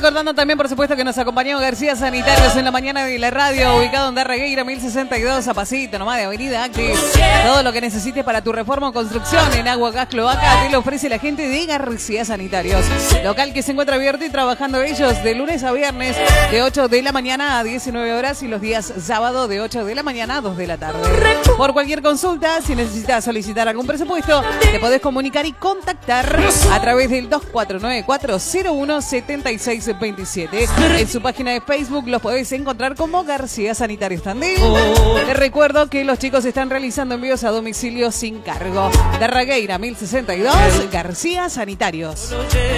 Recordando también, por supuesto, que nos acompañó García Sanitarios en la mañana de la radio, ubicado en Darregueira 1062, a pasito nomás de Avenida Acti. Todo lo que necesites para tu reforma o construcción en agua, gas, cloaca, te lo ofrece la gente de García Sanitarios. Local que se encuentra abierto y trabajando ellos de lunes a viernes, de 8 de la mañana a 19 horas y los días sábado de 8 de la mañana a 2 de la tarde. Por cualquier consulta, si necesitas solicitar algún presupuesto, te podés comunicar y contactar a través del 2494-017627. En su página de Facebook los podés encontrar como García Sanitarios Tandil. Te recuerdo que los chicos están realizando envíos a domicilio sin cargo. Darregueira 1062, García Sanitarios.